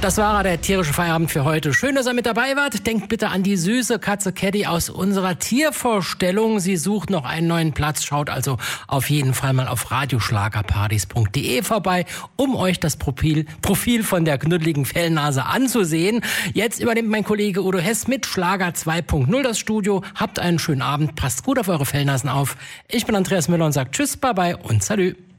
Das war der tierische Feierabend für heute. Schön, dass ihr mit dabei wart. Denkt bitte an die süße Katze Caddy aus unserer Tiervorstellung. Sie sucht noch einen neuen Platz. Schaut also auf jeden Fall mal auf radioschlagerpartys.de vorbei, um euch das Profil von der knuddeligen Fellnase anzusehen. Jetzt übernimmt mein Kollege Udo Hess mit Schlager 2.0 das Studio. Habt einen schönen Abend. Passt gut auf eure Fellnasen auf. Ich bin Andreas Müller und sage Tschüss, Bye-bye und Salü.